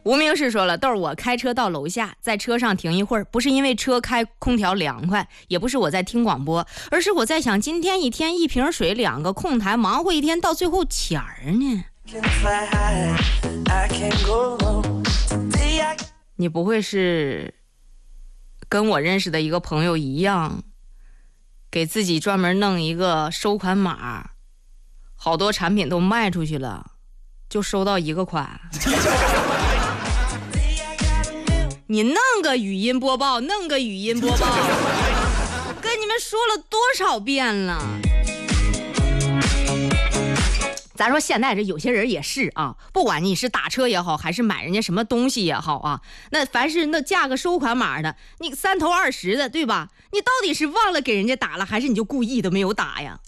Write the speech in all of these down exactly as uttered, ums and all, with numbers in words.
无名氏说了，豆儿，我开车到楼下，在车上停一会儿，不是因为车开空调凉快，也不是我在听广播，而是我在想，今天一天一瓶水两个空台，忙活一天，到最后钱儿呢？你不会是跟我认识的一个朋友一样，给自己专门弄一个收款码，好多产品都卖出去了，就收到一个款？你弄个语音播报，弄个语音播报，我跟你们说了多少遍了。咱说现在这有些人也是啊，不管你是打车也好，还是买人家什么东西也好啊，那凡是那价格收款码的，你三头二十的，对吧？你到底是忘了给人家打了，还是你就故意的没有打呀？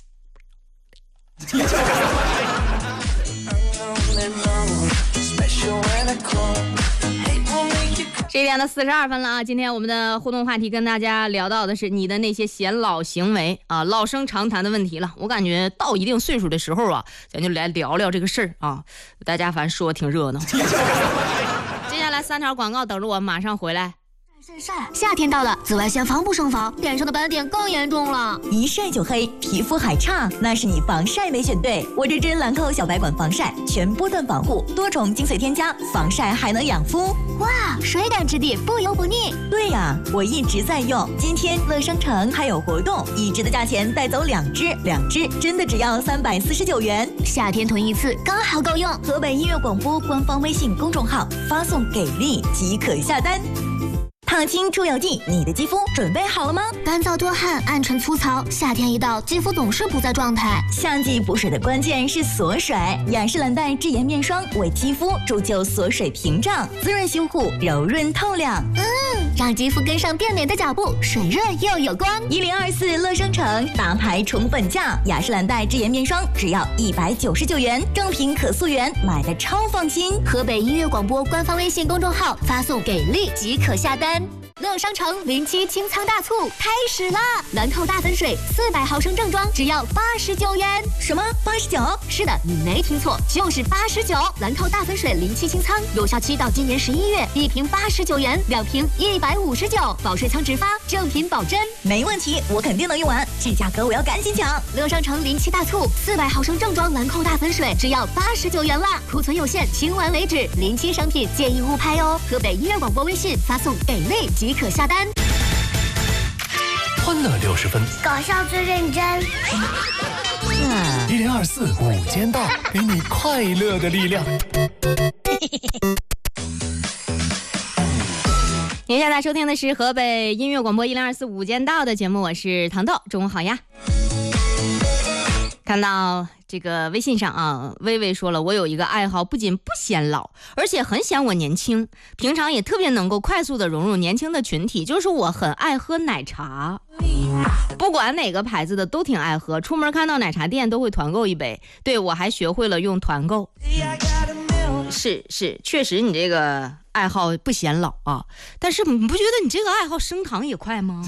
这一点的四十二分了啊！今天我们的互动话题跟大家聊到的是你的那些显老行为啊，老生常谈的问题了。我感觉到一定岁数的时候啊，咱就来聊聊这个事儿啊。大家反正说挺热闹。接下来三条广告等着我，马上回来。 晒晒，夏天到了，紫外线防不胜防，脸上的斑点更严重了。 一晒就黑，皮肤还差，那是你防晒没选对。我这支兰蔻小白管防晒，全波段防护，多重精粹添加，防晒还能养肤。 哇，水感质地，不油不腻。 对呀、啊，我一直在用。今天乐商城还有活动，一支的价钱带走两支，两支真的只要三百四十九元。 夏天囤一次刚好够用。 河北音乐广播官方微信公众号发送给力即可下单。烫青出油剂，你的肌肤准备好了吗？ 干燥多汗，暗沉粗糙，夏天一到，肌肤总是不在状态。 夏季补水的关键是锁水，雅诗兰黛智颜面霜为肌肤铸就锁水屏障，滋润修护，柔润透亮。 嗯，让肌肤跟上变美的脚步，水润又有光。 一零二四乐商城大牌宠粉价，雅诗兰黛智颜面霜只要一百九十九元，正品可溯源，买的超放心。 河北音乐广播官方微信公众号发送给力即可下单。乐商城零七清仓大促开始啦！兰蔻大粉水四百毫升正装只要八十九元。 什么八十九？ 是的，你没听错，就是八十九。兰蔻大粉水零七清仓有效期到今年十一月，一瓶八十九元，两瓶一百五十九，保税仓直发，正品保真。 没问题，我肯定能用完，这价格我要赶紧抢！ 乐商城零七大促，四百毫升正装兰蔻大粉水只要八十九元啦，库存有限，清完为止。零七商品建议勿拍哦。河北音乐广播微信发送给力即可下单。 欢乐六十分， 搞笑最认真。 一零二四午间到，给你快乐的力量。 您现在收听的是河北音乐广播一零二四午间到的节目，我是糖豆，中午好呀。看到这个微信上啊，微微说了，我有一个爱好，不仅不显老，而且很显我年轻，平常也特别能够快速的融入年轻的群体，就是我很爱喝奶茶，不管哪个牌子的都挺爱喝，出门看到奶茶店都会团购一杯。对，我还学会了用团购。是是，确实你这个爱好不显老啊，但是你不觉得你这个爱好升糖也快吗？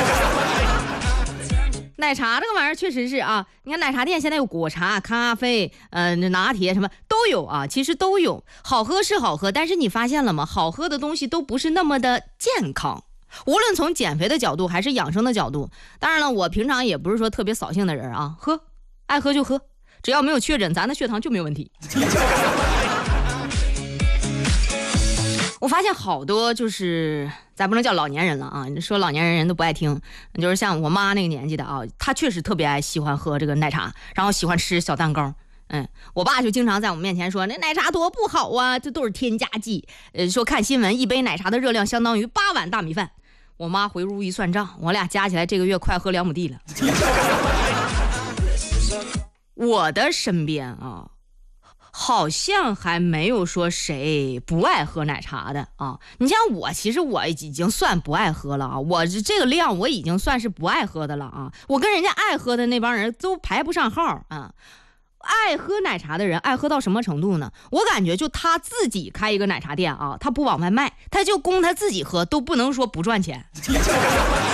奶茶这个玩意儿确实是啊，你看奶茶店现在有果茶、咖啡、呃拿铁什么都有啊，其实都有，好喝是好喝，但是你发现了吗？好喝的东西都不是那么的健康，无论从减肥的角度还是养生的角度。当然了，我平常也不是说特别扫兴的人啊，喝爱喝就喝，只要没有确诊，咱的血糖就没有问题。我发现好多就是咱不能叫老年人了啊，你说老年人人都不爱听，就是像我妈那个年纪的啊，她确实特别爱喜欢喝这个奶茶，然后喜欢吃小蛋糕。嗯，我爸就经常在我们面前说那奶茶多不好啊，这都是添加剂。呃，说看新闻，一杯奶茶的热量相当于八碗大米饭。我妈回屋一算账，我俩加起来这个月快喝两亩地了。我的身边啊，好像还没有说谁不爱喝奶茶的啊。你像我，其实我已经算不爱喝了啊，我这个量我已经算是不爱喝的了啊。我跟人家爱喝的那帮人都排不上号啊。爱喝奶茶的人爱喝到什么程度呢？我感觉就他自己开一个奶茶店啊，他不往外卖，他就供他自己喝，都不能说不赚钱。